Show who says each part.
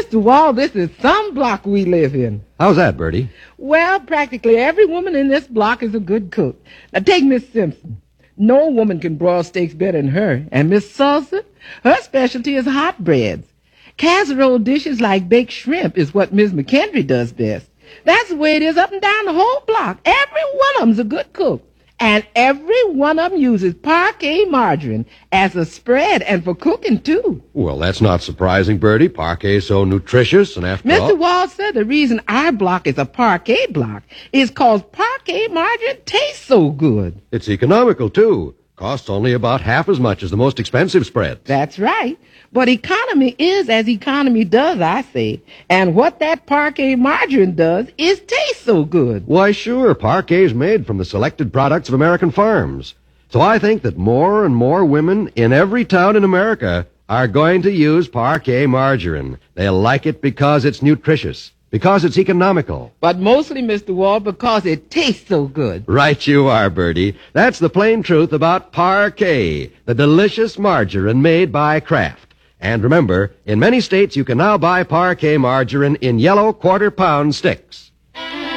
Speaker 1: Mr. Wall, this is some block we live in.
Speaker 2: How's that, Bertie?
Speaker 1: Well, practically every woman in this block is a good cook. Now, take Miss Simpson. No woman can broil steaks better than her. And Miss Sulson, her specialty is hot breads. Casserole dishes like baked shrimp is what Miss McKendry does best. That's the way it is up and down the whole block. Every one of them's a good cook. And every one of them uses Parquet margarine as a spread and for cooking, too.
Speaker 2: Well, that's not surprising, Bertie. Parquet's so nutritious, and after all...
Speaker 1: Mr. Wall said the reason our block is a Parquet block is because Parquet margarine tastes so good.
Speaker 2: It's economical, too. Costs only about half as much as the most expensive spreads.
Speaker 1: That's right. But economy is as economy does, I say. And what that Parquet margarine does is taste so good.
Speaker 2: Why, sure, Parquet's made from the selected products of American farms. So I think that more and more women in every town in America are going to use Parquet margarine. They'll like it because it's nutritious, because it's economical.
Speaker 1: But mostly, Mr. Wall, because it tastes so good.
Speaker 2: Right you are, Bertie. That's the plain truth about Parquet, the delicious margarine made by Kraft. And remember, in many states you can now buy Parquet margarine in yellow quarter-pound sticks.